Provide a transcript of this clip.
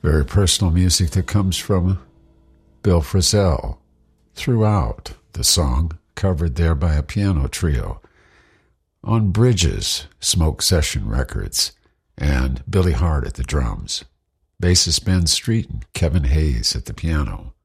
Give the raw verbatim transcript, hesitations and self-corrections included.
Very personal music that comes from Bill Frisell throughout the song, covered there by a piano trio on Bridges, Smoke Session Records, and Billy Hart at the drums, bassist Ben Street and Kevin Hayes at the piano.